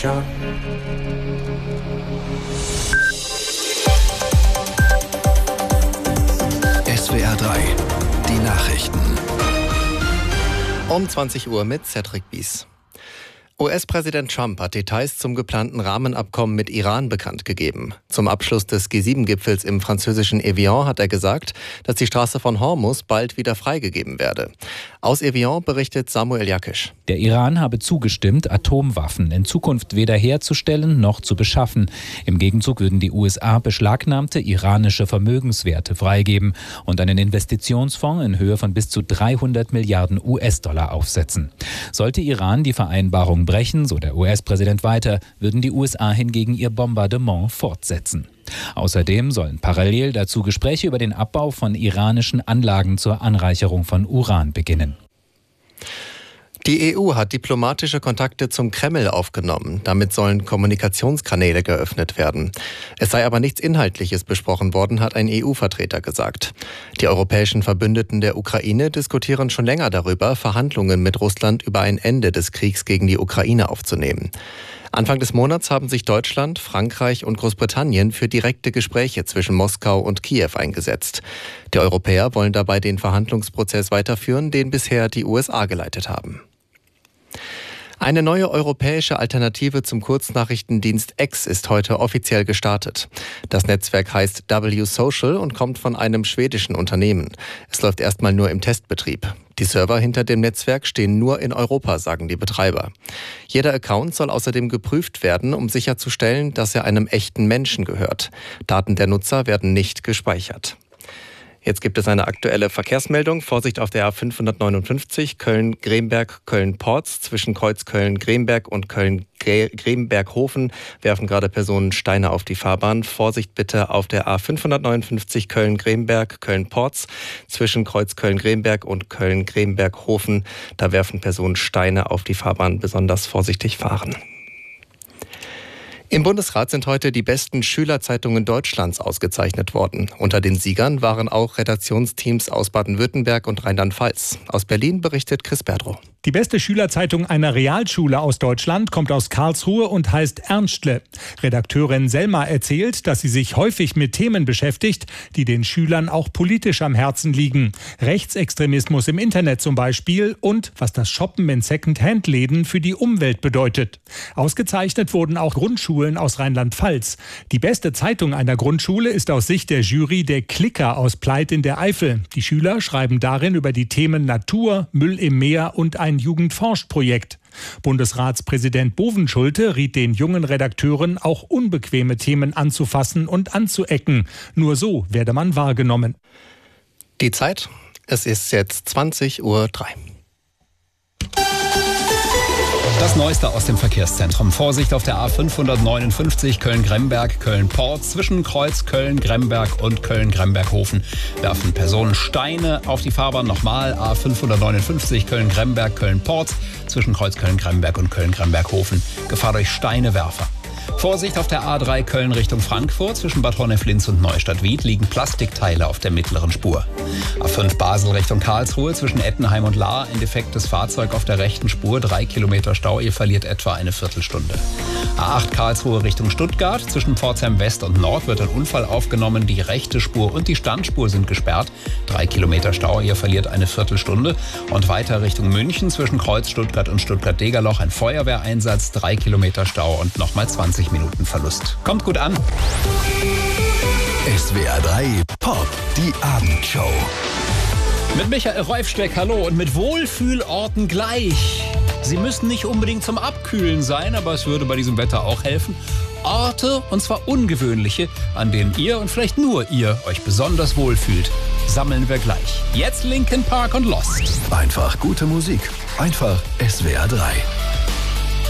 SWR 3, die Nachrichten. Um 20 Uhr mit Cedric Bies. US-Präsident Trump hat Details zum geplanten Rahmenabkommen mit Iran bekannt gegeben. Zum Abschluss des G7-Gipfels im französischen Evian hat er gesagt, dass die Straße von Hormuz bald wieder freigegeben werde. Aus Evian berichtet Samuel Jakisch. Der Iran habe zugestimmt, Atomwaffen in Zukunft weder herzustellen noch zu beschaffen. Im Gegenzug würden die USA beschlagnahmte iranische Vermögenswerte freigeben und einen Investitionsfonds in Höhe von bis zu 300 Milliarden US-Dollar aufsetzen. Sollte Iran die Vereinbarung brechen, so der US-Präsident weiter, würden die USA hingegen ihr Bombardement fortsetzen. Außerdem sollen parallel dazu Gespräche über den Abbau von iranischen Anlagen zur Anreicherung von Uran beginnen. Die EU hat diplomatische Kontakte zum Kreml aufgenommen. Damit sollen Kommunikationskanäle geöffnet werden. Es sei aber nichts Inhaltliches besprochen worden, hat ein EU-Vertreter gesagt. Die europäischen Verbündeten der Ukraine diskutieren schon länger darüber, Verhandlungen mit Russland über ein Ende des Kriegs gegen die Ukraine aufzunehmen. Anfang des Monats haben sich Deutschland, Frankreich und Großbritannien für direkte Gespräche zwischen Moskau und Kiew eingesetzt. Die Europäer wollen dabei den Verhandlungsprozess weiterführen, den bisher die USA geleitet haben. Eine neue europäische Alternative zum Kurznachrichtendienst X ist heute offiziell gestartet. Das Netzwerk heißt W-Social und kommt von einem schwedischen Unternehmen. Es läuft erstmal nur im Testbetrieb. Die Server hinter dem Netzwerk stehen nur in Europa, sagen die Betreiber. Jeder Account soll außerdem geprüft werden, um sicherzustellen, dass er einem echten Menschen gehört. Daten der Nutzer werden nicht gespeichert. Jetzt gibt es eine aktuelle Verkehrsmeldung. Vorsicht auf der A559 Köln-Gremberg, Köln-Porz. Zwischen Kreuz Köln-Gremberg und Köln-Gremberg-Hofen werfen gerade Personen Steine auf die Fahrbahn. Vorsicht bitte auf der A559 Köln-Gremberg, Köln-Porz. Zwischen Kreuz Köln-Gremberg und Köln-Gremberg-Hofen. Da werfen Personen Steine auf die Fahrbahn. Besonders vorsichtig fahren. Im Bundesrat sind heute die besten Schülerzeitungen Deutschlands ausgezeichnet worden. Unter den Siegern waren auch Redaktionsteams aus Baden-Württemberg und Rheinland-Pfalz. Aus Berlin berichtet Chris Berdrow. Die beste Schülerzeitung einer Realschule aus Deutschland kommt aus Karlsruhe und heißt Ernstle. Redakteurin Selma erzählt, dass sie sich häufig mit Themen beschäftigt, die den Schülern auch politisch am Herzen liegen. Rechtsextremismus im Internet zum Beispiel und was das Shoppen in Second-Hand-Läden für die Umwelt bedeutet. Ausgezeichnet wurden auch Grundschulen aus Rheinland-Pfalz. Die beste Zeitung einer Grundschule ist aus Sicht der Jury der Klicker aus Pleit in der Eifel. Die Schüler schreiben darin über die Themen Natur, Müll im Meer und ein Jugendforscht-Projekt. Bundesratspräsident Bovenschulte riet den jungen Redakteuren, auch unbequeme Themen anzufassen und anzuecken. Nur so werde man wahrgenommen. Die Zeit, es ist jetzt 20:03 Uhr. Das Neueste aus dem Verkehrszentrum. Vorsicht auf der A559 Köln-Gremberg, Köln-Porz. Zwischen Kreuz Köln-Gremberg und Köln-Gremberg-Hofen werfen Personen Steine auf die Fahrbahn. Nochmal A559 Köln-Gremberg, Köln-Porz. Zwischen Kreuz Köln-Gremberg und Köln-Gremberg-Hofen. Gefahr durch Steinewerfer. Vorsicht auf der A3 Köln Richtung Frankfurt. Zwischen Bad Honnef-Linz und Neustadt-Wied liegen Plastikteile auf der mittleren Spur. A5 Basel Richtung Karlsruhe. Zwischen Ettenheim und Lahr ein defektes Fahrzeug auf der rechten Spur. 3 Kilometer Stau. Ihr verliert etwa eine Viertelstunde. A8 Karlsruhe Richtung Stuttgart. Zwischen Pforzheim West und Nord wird ein Unfall aufgenommen. Die rechte Spur und die Standspur sind gesperrt. 3 Kilometer Stau. Ihr verliert eine Viertelstunde. Und weiter Richtung München. Zwischen Kreuz Stuttgart und Stuttgart-Degerloch ein Feuerwehreinsatz. 3 Kilometer Stau und nochmal 20 Minuten Verlust. Kommt gut an. SWR 3 Pop, die Abendshow. Mit Michael Reufsteck, hallo, und mit Wohlfühlorten gleich. Sie müssen nicht unbedingt zum Abkühlen sein, aber es würde bei diesem Wetter auch helfen. Orte, und zwar ungewöhnliche, an denen ihr und vielleicht nur ihr euch besonders wohlfühlt, sammeln wir gleich. Jetzt Linkin Park und Lost. Einfach gute Musik. Einfach SWR 3.